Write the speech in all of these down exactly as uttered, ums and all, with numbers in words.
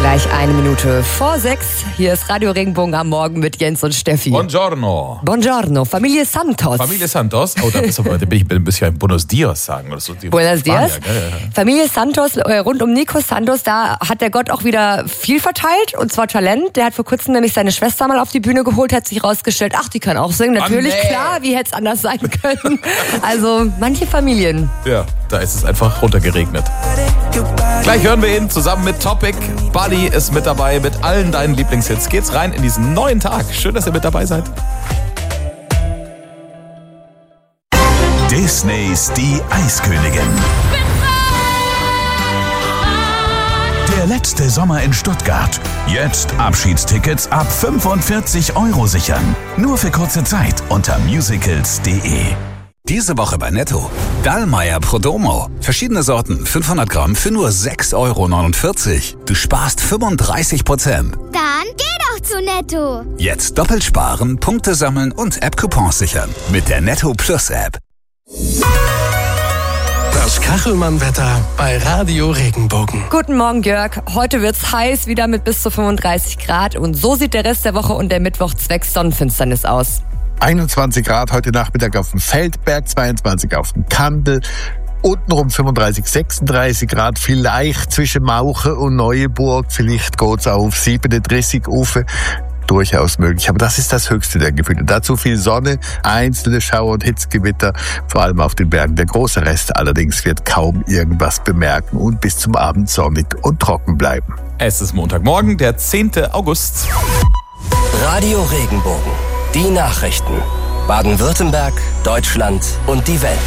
Gleich eine Minute vor sechs. Hier ist Radio Regenbogen am Morgen mit Jens und Steffi. Buongiorno. Buongiorno. Familie Santos. Familie Santos. Oh, da bist du, bin ich ein bisschen Buenos Dias sagen. Oder so. Buenos Dias. Spanier, ja, ja. Familie Santos, äh, rund um Nico Santos, da hat der Gott auch wieder viel verteilt. Und zwar Talent. Der hat vor kurzem nämlich seine Schwester mal auf die Bühne geholt, hat sich rausgestellt, ach, die kann auch singen. Natürlich, oh, nee. Klar, wie hätte es anders sein können. Also, manche Familien. Ja, da ist es einfach runtergeregnet. Gleich hören wir ihn zusammen mit Topic. Buddy ist mit dabei mit allen deinen Lieblingshits. Geht's rein in diesen neuen Tag. Schön, dass ihr mit dabei seid. Disneys Die Eiskönigin. Der letzte Sommer in Stuttgart. Jetzt Abschiedstickets ab fünfundvierzig Euro sichern. Nur für kurze Zeit unter musicals punkt de. Diese Woche bei Netto. Dallmayr Prodomo. Verschiedene Sorten, fünfhundert Gramm für nur sechs Euro neunundvierzig. Du sparst fünfunddreißig Prozent. Dann geh doch zu Netto. Jetzt doppelt sparen, Punkte sammeln und App-Coupons sichern. Mit der Netto Plus App. Das Kachelmann-Wetter bei Radio Regenbogen. Guten Morgen, Jörg. Heute wird's heiß, wieder mit bis zu fünfunddreißig Grad. Und so sieht der Rest der Woche und der Mittwoch zwecks Sonnenfinsternis aus. einundzwanzig Grad heute Nachmittag auf dem Feldberg, zweiundzwanzig auf dem Kandel, untenrum fünfunddreißig, sechsunddreißig Grad, vielleicht zwischen Mauche und Neuenburg, vielleicht geht's auch auf siebenunddreißig rauf, durchaus möglich. Aber das ist das höchste der Gefühle. Dazu viel Sonne, einzelne Schauer und Hitzgewitter, vor allem auf den Bergen. Der große Rest allerdings wird kaum irgendwas bemerken und bis zum Abend sonnig und trocken bleiben. Es ist Montagmorgen, der zehnten August. Radio Regenbogen. Die Nachrichten. Baden-Württemberg, Deutschland und die Welt.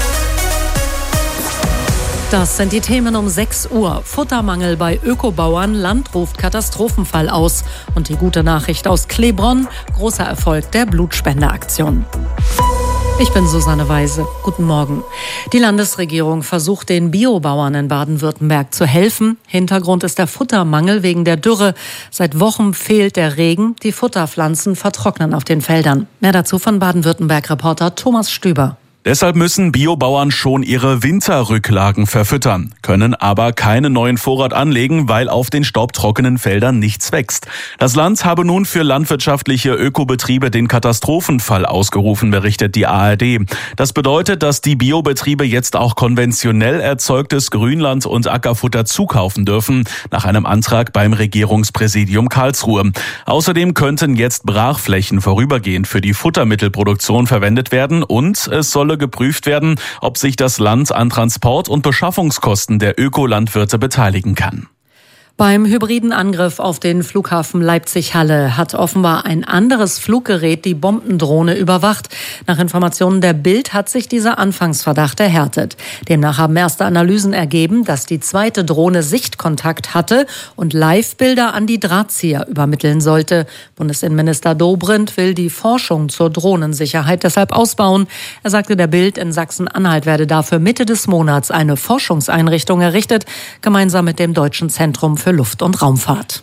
Das sind die Themen um sechs Uhr. Futtermangel bei Ökobauern, Land ruft Katastrophenfall aus. Und die gute Nachricht aus Klebronn, großer Erfolg der Blutspendeaktion. Ich bin Susanne Weise. Guten Morgen. Die Landesregierung versucht, den Biobauern in Baden-Württemberg zu helfen. Hintergrund ist der Futtermangel wegen der Dürre. Seit Wochen fehlt der Regen. Die Futterpflanzen vertrocknen auf den Feldern. Mehr dazu von Baden-Württemberg-Reporter Thomas Stüber. Deshalb müssen Biobauern schon ihre Winterrücklagen verfüttern, können aber keinen neuen Vorrat anlegen, weil auf den staubtrockenen Feldern nichts wächst. Das Land habe nun für landwirtschaftliche Ökobetriebe den Katastrophenfall ausgerufen, berichtet die A R D. Das bedeutet, dass die Biobetriebe jetzt auch konventionell erzeugtes Grünland und Ackerfutter zukaufen dürfen, nach einem Antrag beim Regierungspräsidium Karlsruhe. Außerdem könnten jetzt Brachflächen vorübergehend für die Futtermittelproduktion verwendet werden und es solle geprüft werden, ob sich das Land an Transport- und Beschaffungskosten der Ökolandwirte beteiligen kann. Beim hybriden Angriff auf den Flughafen Leipzig-Halle hat offenbar ein anderes Fluggerät die Bombendrohne überwacht. Nach Informationen der Bild hat sich dieser Anfangsverdacht erhärtet. Demnach haben erste Analysen ergeben, dass die zweite Drohne Sichtkontakt hatte und Live-Bilder an die Drahtzieher übermitteln sollte. Bundesinnenminister Dobrindt will die Forschung zur Drohnensicherheit deshalb ausbauen. Er sagte der Bild, in Sachsen-Anhalt werde dafür Mitte des Monats eine Forschungseinrichtung errichtet, gemeinsam mit dem Deutschen Zentrum für Luft- und Raumfahrt.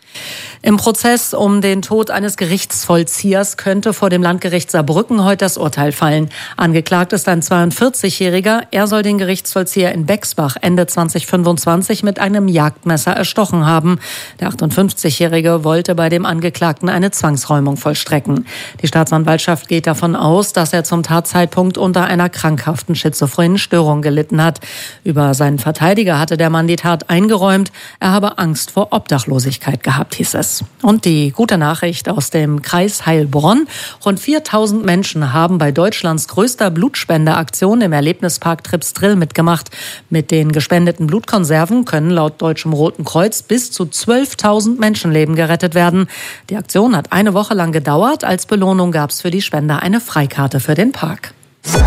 Im Prozess um den Tod eines Gerichtsvollziehers könnte vor dem Landgericht Saarbrücken heute das Urteil fallen. Angeklagt ist ein zweiundvierzigjähriger. Er soll den Gerichtsvollzieher in Bexbach Ende zweitausendfünfundzwanzig mit einem Jagdmesser erstochen haben. Der achtundfünfzigjährige wollte bei dem Angeklagten eine Zwangsräumung vollstrecken. Die Staatsanwaltschaft geht davon aus, dass er zum Tatzeitpunkt unter einer krankhaften schizophrenen Störung gelitten hat. Über seinen Verteidiger hatte der Mann die Tat eingeräumt. Er habe Angst vor Obdachlosigkeit gehabt, hieß es. Und die gute Nachricht aus dem Kreis Heilbronn. Rund viertausend Menschen haben bei Deutschlands größter Blutspendeaktion im Erlebnispark Tripsdrill mitgemacht. Mit den gespendeten Blutkonserven können laut Deutschem Roten Kreuz bis zu zwölftausend Menschenleben gerettet werden. Die Aktion hat eine Woche lang gedauert. Als Belohnung gab es für die Spender eine Freikarte für den Park.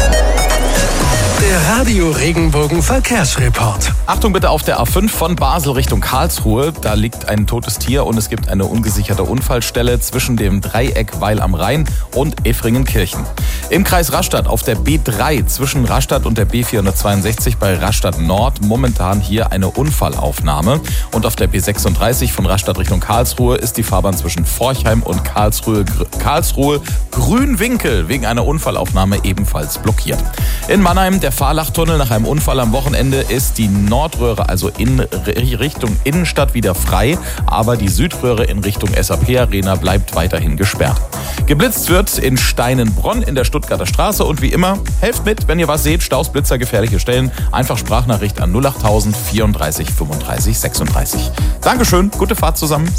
Der Radio Regenbogen Verkehrsreport. Achtung bitte auf der A fünf von Basel Richtung Karlsruhe. Da liegt ein totes Tier und es gibt eine ungesicherte Unfallstelle zwischen dem Dreieck Weil am Rhein und Effringenkirchen. Im Kreis Rastatt auf der B drei zwischen Rastatt und der B vierhundertzweiundsechzig bei Rastatt Nord momentan hier eine Unfallaufnahme. Und auf der B sechsunddreißig von Rastatt Richtung Karlsruhe ist die Fahrbahn zwischen Forchheim und Karlsruhe, Karlsruhe Grünwinkel wegen einer Unfallaufnahme ebenfalls blockiert. In Mannheim der Fahr Fahrlachtunnel. Nach einem Unfall am Wochenende ist die Nordröhre, also in Richtung Innenstadt, wieder frei. Aber die Südröhre in Richtung S A P Arena bleibt weiterhin gesperrt. Geblitzt wird in Steinenbronn in der Stuttgarter Straße. Und wie immer, helft mit, wenn ihr was seht. Staus, Blitzer, gefährliche Stellen. Einfach Sprachnachricht an null acht tausend vierunddreißig fünfunddreißig sechsunddreißig. Dankeschön, gute Fahrt zusammen.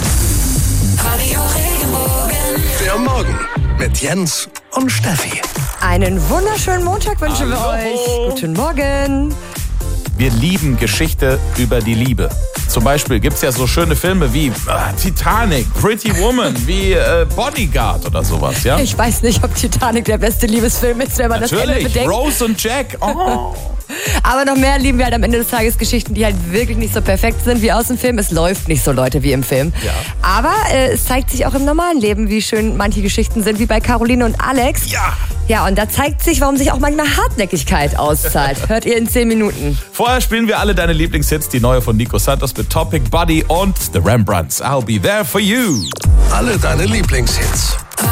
Der Morgen mit Jens und Steffi. Einen wunderschönen Montag wünschen wir euch. Guten Morgen. Wir lieben Geschichte über die Liebe. Zum Beispiel gibt es ja so schöne Filme wie äh, Titanic, Pretty Woman, wie äh, Bodyguard oder sowas, ja? Ich weiß nicht, ob Titanic der beste Liebesfilm ist, wenn man Natürlich, das Ende bedenkt. Rose und Jack. Oh. Aber noch mehr lieben wir halt am Ende des Tages Geschichten, die halt wirklich nicht so perfekt sind wie aus dem Film. Es läuft nicht so, Leute, wie im Film. Ja. Aber äh, es zeigt sich auch im normalen Leben, wie schön manche Geschichten sind, wie bei Caroline und Alex. Ja. Ja, und da zeigt sich, warum sich auch manchmal Hartnäckigkeit auszahlt. Hört ihr in zehn Minuten. Vorher spielen wir alle deine Lieblingshits, die neue von Nico Santos mit Topic, Buddy und The Rembrandts. I'll be there for you. Alle deine Lieblingshits.